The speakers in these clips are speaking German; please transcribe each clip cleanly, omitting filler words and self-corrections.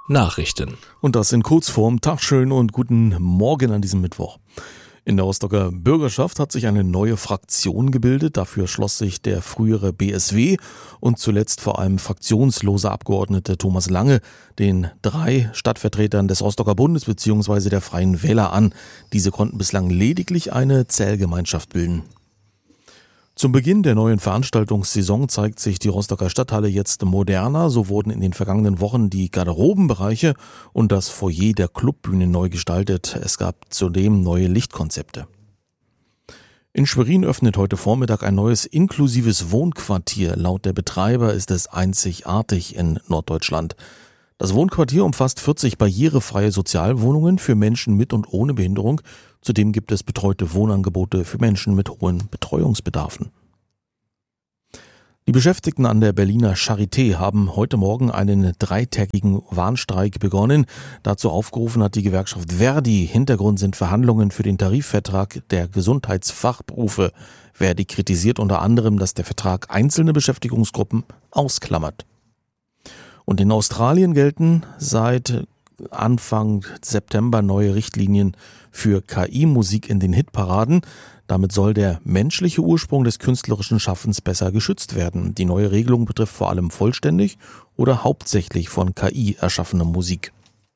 Nachrichten. Und das in Kurzform. Tag schön und guten Morgen an diesem Mittwoch. In der Rostocker Bürgerschaft hat sich eine neue Fraktion gebildet. Dafür schloss sich der frühere BSW und zuletzt vor allem fraktionslose Abgeordnete Thomas Lange den 3 Stadtvertretern des Rostocker Bundes bzw. der Freien Wähler an. Diese konnten bislang lediglich eine Zählgemeinschaft bilden. Zum Beginn der neuen Veranstaltungssaison zeigt sich die Rostocker Stadthalle jetzt moderner. So wurden in den vergangenen Wochen die Garderobenbereiche und das Foyer der Clubbühne neu gestaltet. Es gab zudem neue Lichtkonzepte. In Schwerin öffnet heute Vormittag ein neues inklusives Wohnquartier. Laut der Betreiber ist es einzigartig in Norddeutschland. Das Wohnquartier umfasst 40 barrierefreie Sozialwohnungen für Menschen mit und ohne Behinderung. Zudem gibt es betreute Wohnangebote für Menschen mit hohen Betreuungsbedarfen. Die Beschäftigten an der Berliner Charité haben heute Morgen einen 3-tägigen Warnstreik begonnen. Dazu aufgerufen hat die Gewerkschaft Verdi. Hintergrund sind Verhandlungen für den Tarifvertrag der Gesundheitsfachberufe. Verdi kritisiert unter anderem, dass der Vertrag einzelne Beschäftigungsgruppen ausklammert. Und in Australien gelten seit Anfang September neue Richtlinien für KI-Musik in den Hitparaden. Damit soll der menschliche Ursprung des künstlerischen Schaffens besser geschützt werden. Die neue Regelung betrifft vor allem vollständig oder hauptsächlich von KI erschaffene Musik.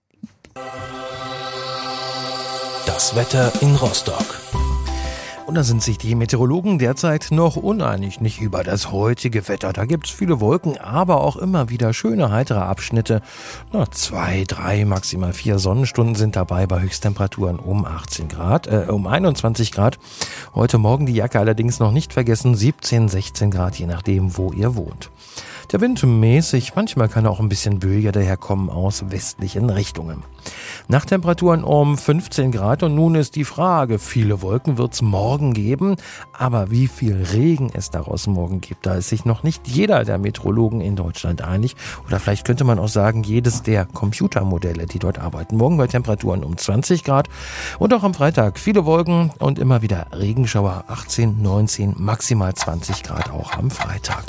Das Wetter in Rostock. Und da sind sich die Meteorologen derzeit noch uneinig, nicht über das heutige Wetter. Da gibt's viele Wolken, aber auch immer wieder schöne, heitere Abschnitte. 2, 3, maximal 4 Sonnenstunden sind dabei bei Höchsttemperaturen um 21 Grad. Heute Morgen die Jacke allerdings noch nicht vergessen, 17, 16 Grad, je nachdem, wo ihr wohnt. Der Wind mäßig, manchmal kann auch ein bisschen böiger daherkommen aus westlichen Richtungen. Nachttemperaturen um 15 Grad und nun ist die Frage, viele Wolken wird's morgen geben, aber wie viel Regen es daraus morgen gibt, da ist sich noch nicht jeder der Meteorologen in Deutschland einig. Oder vielleicht könnte man auch sagen, jedes der Computermodelle, die dort arbeiten. Morgen bei Temperaturen um 20 Grad und auch am Freitag viele Wolken und immer wieder Regenschauer, 18, 19, maximal 20 Grad auch am Freitag.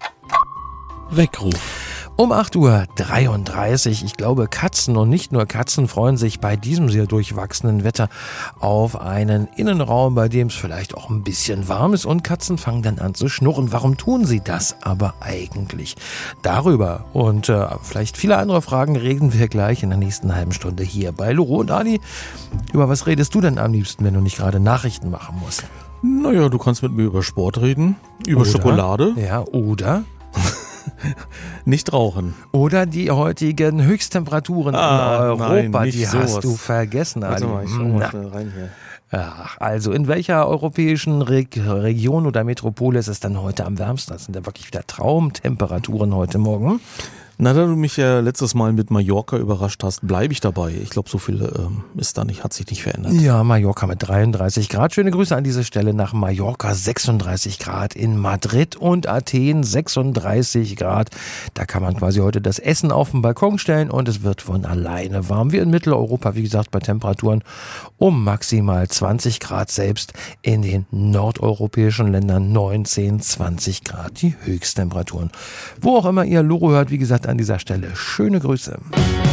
Weckruf. Um 8:33 Uhr. Ich glaube, Katzen und nicht nur Katzen freuen sich bei diesem sehr durchwachsenen Wetter auf einen Innenraum, bei dem es vielleicht auch ein bisschen warm ist und Katzen fangen dann an zu schnurren. Warum tun sie das aber eigentlich? Darüber und vielleicht viele andere Fragen reden wir gleich in der nächsten halben Stunde hier bei Loro und Ali. Über was redest du denn am liebsten, wenn du nicht gerade Nachrichten machen musst? Naja, du kannst mit mir über Sport reden, über Schokolade. Ja, oder? Nicht rauchen. Oder die heutigen Höchsttemperaturen in Europa, nein, die sowas. hast du vergessen. Warte mal, ich schau mal schnell rein hier. Ach, also in welcher europäischen Region oder Metropole ist es dann heute am wärmsten? Das sind ja wirklich wieder Traumtemperaturen heute Morgen. Na, da du mich ja letztes Mal mit Mallorca überrascht hast, bleibe ich dabei. Ich glaube, so viel ist da nicht, hat sich nicht verändert. Ja, Mallorca mit 33 Grad. Schöne Grüße an dieser Stelle nach Mallorca, 36 Grad in Madrid und Athen, 36 Grad. Da kann man quasi heute das Essen auf den Balkon stellen und es wird von alleine warm. Wir in Mitteleuropa, wie gesagt, bei Temperaturen um maximal 20 Grad, selbst in den nordeuropäischen Ländern 19, 20 Grad die Höchsttemperaturen. Wo auch immer ihr Loro hört, wie gesagt, an dieser Stelle schöne Grüße.